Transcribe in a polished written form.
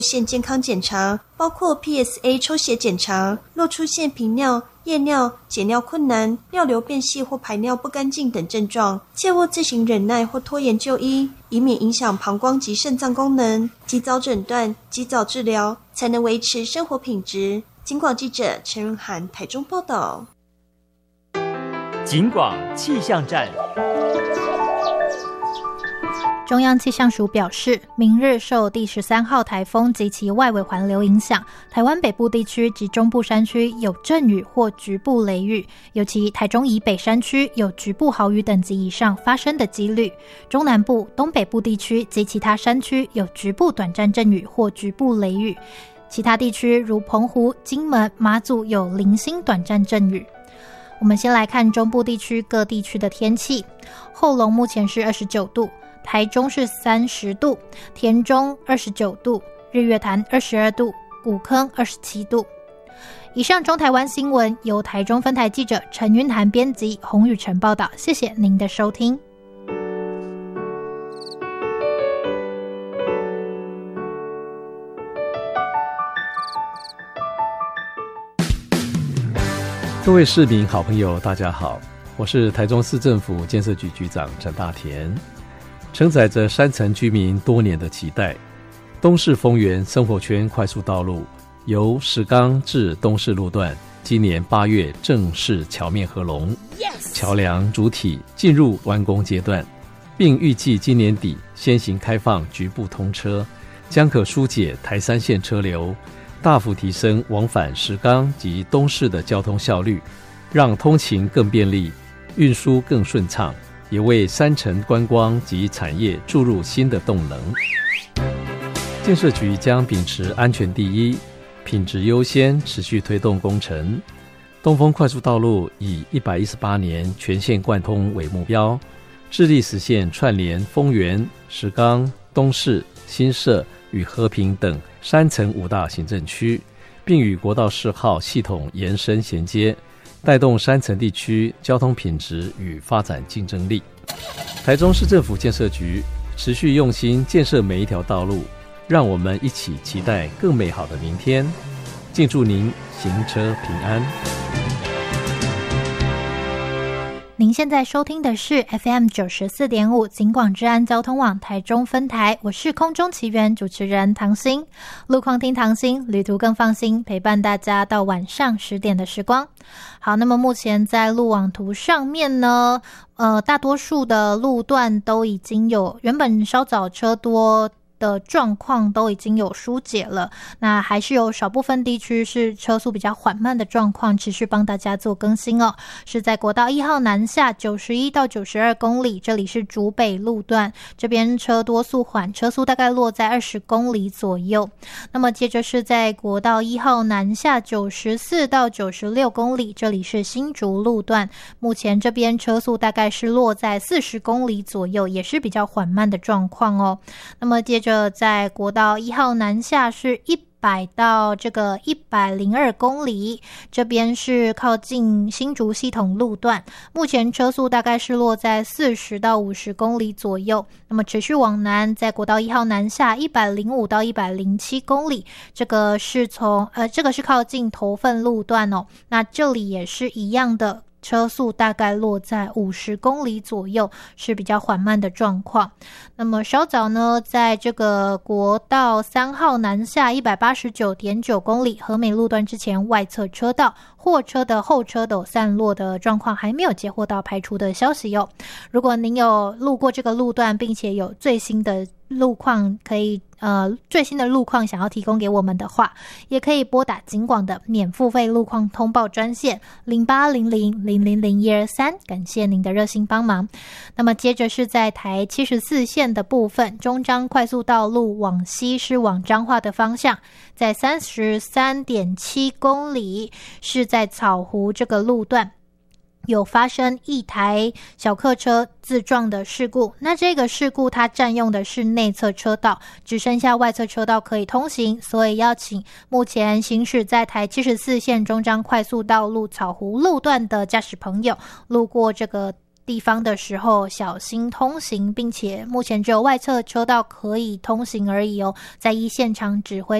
线健康检查，包括 PSA 抽血检查，若出现频尿、夜尿、解尿困难、尿流变细或排尿不干净等症状，切勿自行忍耐或拖延就医，以免影响膀胱及肾脏功能。及早诊断、及早治疗，才能维持生活品质。警广记者陈润涵台中报道。 警广气象站。 中央气象署表示，明日受第13号台风及其外围环流影响，台湾北部地区及中部山区有阵雨或局部雷雨，尤其台中以北山区有局部豪雨等级以上发生的几率。中南部、东北部地区及其他山区有局部短暂阵雨或局部雷雨，其他地区如澎湖、金门、马祖有零星短暂阵雨。我们先来看中部地区各地区的天气。后龙目前是29度，台中是30度，田中29度，日月潭22度，古坑27度。以上中台湾新闻由台中分台记者陈云涵编辑，洪雨晨报道。谢谢您的收听。 各位市民好朋友大家好，我是台中市政府建设局局长陈大田。承载着山城居民多年的期待，东势丰原生活圈快速道路由石冈至东势路段今年8月正式桥面合龙，桥梁主体进入完工阶段，并预计今年底先行开放局部通车，将可疏解台三线车流，大幅提升往返石冈及东势的交通效率，让通勤更便利，运输更顺畅，也为山城观光及产业注入新的动能。建设局将秉持安全第一、品质优先，持续推动工程。东丰快速道路以118年全线贯通为目标，致力实现串联丰原、石冈、东势、新社与和平等山城5大行政区，并与国道10号系统延伸衔接，带动山城地区交通品质与发展竞争力。台中市政府建设局持续用心建设每一条道路，让我们一起期待更美好的明天。敬祝您行车平安。 您现在收听的是 FM 94.5 警广治安交通网台中分台，我是空中奇缘主持人唐心。路况听唐心，旅途更放心，陪伴大家到晚上10点的时光。好，那么目前在路网图上面呢，大多数的路段都已经有原本稍早车多的状况都已经有疏解了，那还是有少部分地区是车速比较缓慢的状况，持续帮大家做更新哦。是在国道1号南下91到92公里，这里是竹北路段，这边车多速缓，车速大概落在20公里左右。那么接着是在国道1号南下94到96公里，这里是新竹路段，目前这边车速大概是落在40公里左右，也是比较缓慢的状况哦。那么接着在国道1号南下是100到这个102公里，这边是靠近新竹系统路段，目前车速大概是落在40到50公里左右。那么持续往南，在国道1号南下105到107公里，这个是靠近头份路段哦。那这里也是一样的，车速大概落在50公里左右，是比较缓慢的状况。那么稍早呢，在这个国道3号南下189.9公里和美路段之前外侧车道，货车的后车斗散落的状况还没有接获到排除的消息哟。如果您有路过这个路段，并且有最新的路况想要提供给我们的话，也可以拨打警广的免付费路况通报专线0800000123，感谢您的热心帮忙。那么接着是在台74线的部分，中彰快速道路往西是往彰化的方向，在33.7公里是在草湖这个路段有发生一台小客车自撞的事故，那这个事故它占用的是内侧车道，只剩下外侧车道可以通行，所以要请目前行驶在台74线中彰快速道路草湖路段的驾驶朋友，路过这个地方的时候小心通行，并且目前只有外侧车道可以通行而已哦。在依现场指挥